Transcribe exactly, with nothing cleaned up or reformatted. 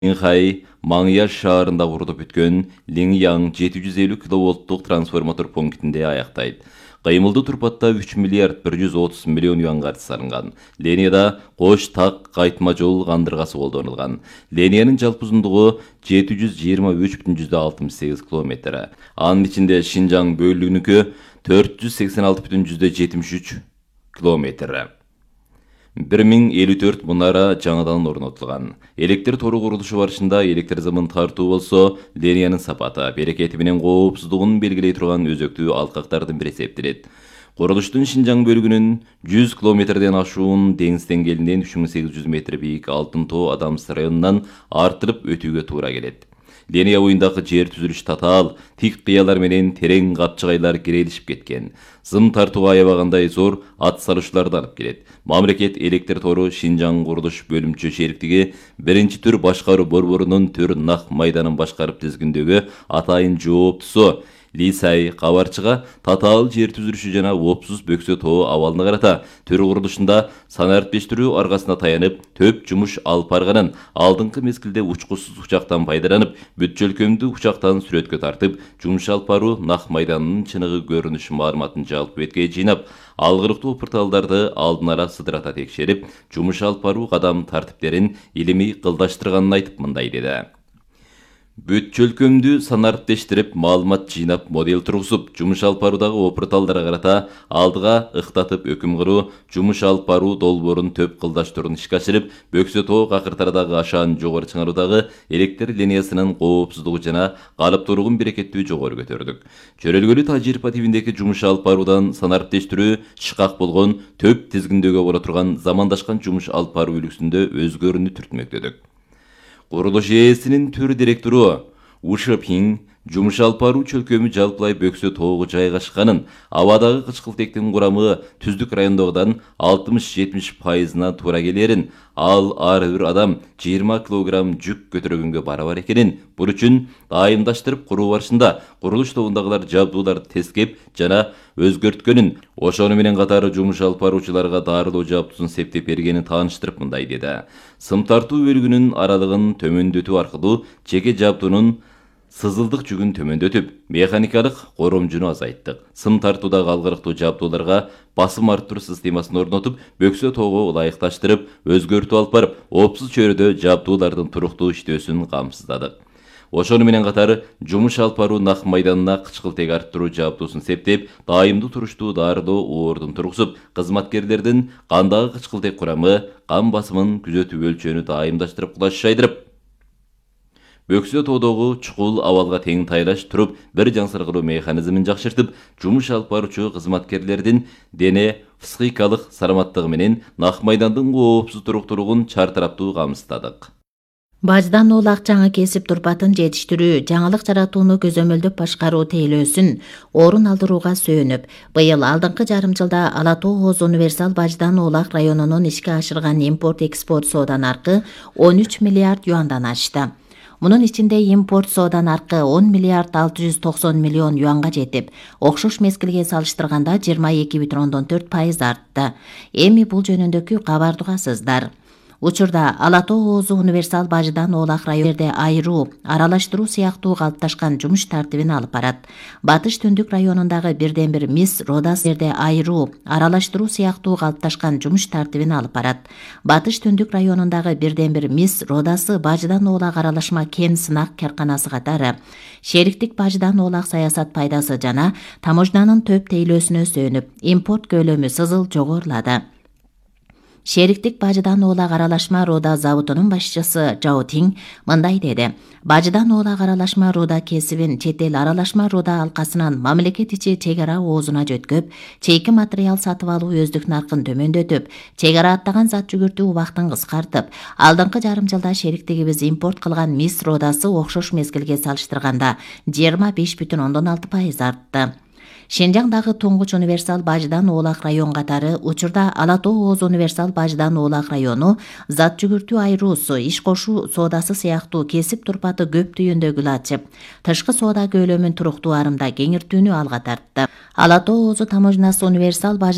Инхай Маңяш шаарында курулуп бүткөн Линьяң жети жүз элүү киловолттук трансформатор пунктинде аяктайт. Кыймылдуу турпатта үч миллиард бир жүз отуз миллион юан каржы салынган. Линияда кош так кайтма жол кандыргасы колдонулган. Линиянын жалпы узундугу жети жүз жыйырма үч бүтүн жүздөн алтымыш сегиз километр. Анын ичинде Шинжаң бөлүгүнүкү төрт жүз сексен алты бүтүн жүздөн жетимиш үч километр. бир миң элүү төрт мунара жаңадан орнотулган. Электр тору курулушу барышында электр зымын тартуу болсо, линиянын сапаты, берекети менен коопсуздугун белгилей турган өзөктүү алкактардын бири эсептелет. Курулуштун Шинжаң бөлүгүнүн жүз километрден ашуун деңиз деңгээлинен үч миң сегиз жүз метр бийик Алтын тоо Адамс районунан артырып өтүүгө туура келет. Линия боюндагы жер түзүлүш татаал, тик кыялар менен терең капчыгайлар кирелишип кеткен. Зым тартууга аябагандай зор ат салышууларды алып келет. Мамлекет электр тору Шинжаң курулуш бөлүмчө шериктиги биринчи түр башкаруу борборунун төр нак майданын башкарып тизгиндөгү атайын жооптусу Лисай кабарчыга татаал жер түзүлүшү жана опсуз бөксө тоо абалына карата төр курулушунда санариптештирүү аргасына таянып төп жумуш алып барганын, алдыңкы мезгилде учкусуз учактан пайдаланып, бүт чөлкөмдүү учактан сүрөткө тартып, жумуш алып баруу нак майданынын чыныгы көрүнүш маалыматын жалпы бетке жыйнап, алгырыктуу порталдарды алдын ала сыдырата текшерип, жумуш алып баруу кадам тартиптерин илимий кылдаштырганын айтып мындай деди. Бүт чөлкөмдүү санариптештирип, маалымат жыйнап, модель тургузуп, жумуш алып баруудагы опурталдарга карата алдыга ыктатып өкүм кылуу, жумуш алып баруу долбоорун төп кылдаштырууну ишке ашырып, бөксө тоо какыртардагы ашаан жогору чыңаруудагы электр линиясынын коопсуздугу жана калыптуулугун берекеттүү жогору көтөрдүк. Чөрөлгөлүү тажрыйба тибиндеги жумуш алып баруудан санариптештирүү шыкак болгон, төп тизгиндөөгө боло турган замандашкан жумуш алып баруу үлгүсүндө өзгөрүүнү түртмөктөдүк. Курулуш ээсинин төр директору Ушепин жумуш алып баруу чөлкөмү жалпылай бөксө тоого жайгашканын, абадагы кычкылтектин курамы түздүк райондогудан алтымыш жетимиш пайызына туура келерин, ал ар бир адам жыйырма килограмм жүк көтөргөнгө барабар экенин, бул үчүн дайымдаштырып куруу барышында курулуш тобундагылар жабдууларды тескеп жана өзгөрткөнүн, ошону менен катары жумуш алып баруучуларга дарылоо жабдуусун септеп бергенин тааныштырып мындай деди. Сым тартуу бөлүгүнүн аралыгын төмөндөтүү аркылуу жеке жабдуунун сызылдык жүгүн төмөндөтүп, механикалык коромжуну азайттык. Сым тартуудагы алгырыктуу жабдууларга басым арттыруу системасын орнотуп, бөксө тоого ылайыкташтырып, өзгөртүү алып барып, опсуз чөйрөдө жабдуулардын туруктуу иштөөсүн камсыздадык. Ошону менен катары жумуш алып баруу нак майданына кычкылтек арттыруу жабдуусун септеп, дайымдуу туруштуу дарылоо оордун тургузуп, кызматкерлердин кандагы кычкылтек курамы, кан басымын күзөтүү өлчөөнү дайымдаштырып кулаш жайдырып, бөксө тоодогу чукул абалга тең тайлаш туруп, бир жаңсыргылуу механизмин жакшыртып, жумуш алып баруучу кызматкерлердин дене психикалык саламаттыгы менен нак майдандын коопсуз туруктуулугун чартараптуу камсыздадык. Баждан оолак жаңы кесип турпатын жетиштирүү, жаңылык жаратууну көзөмөлдөп башкаруу тейлөөсүн орун алдырууга сөөнүп, быйыл алдыңкы жарым жылда Ала тоо Оз универсал баждан оолак районунун ишке ашырган импорт-экспорт соода наркы он үч миллиард юандан ашты. Мунун ичинде импорт соода наркы он миллиард алты жүз токсон миллион юанга жетип, окшош мезгилге салыштырганда жыйырма эки бүтүн ондон төрт пайыз артты. Эми бул жөнүндөгү кабарды угасыздар. Учурда Ала тоо Оз универсал баждан оолак районунда айыруу, аралаштыруу сыяктуу калыпташкан жумуш тартибин алып барат. Батыш Түндүк районундагы бирден бир мис Родас жерде айыруу, аралаштыруу сыяктуу калыпташкан жумуш тартибин алып барат. Батыш Түндүк районундагы бирден бир мис Родасы баждан оолак аралашма кен сынак карканасы катары шериктик баждан оолак саясат пайдасы жана таможнянын төп тейлөөсүнө сөөнүп, импорт көлөмү сызыл жогорулады. Шериктик баждан оолак аралашма Рода заводунун башчысы Жао Тиң мындай деди. Баждан оолак аралашма Рода кесибин чет эл аралашма Рода алкасынан мамлекет ичи чек ара оозуна жөткөп, чейки материал сатып алуу өздүк наркын төмөндөтүп, чек ара аттаган зат жүгүртүү убактын кыскартып, алдыңкы жарым жылда шериктигибиз импорт кылган мис Родасы окшош мезгилге салыштырганда жыйырма беш бүтүн ондон алты пайыз артты. Шинжаңдагы туңгуч универсал баждан оолак район катары учурда Ала тоо Оз универсал баждан оолак району зат жүгүртүү айыруусу, иш кошуу соодасы сыяктуу кесип турпаты көп түйүндөгүлө ачып, тышкы соода көлөмүн туруктуу арымда кеңиртүүнү алга тартты. Ала тоо Оз таможнасы универсал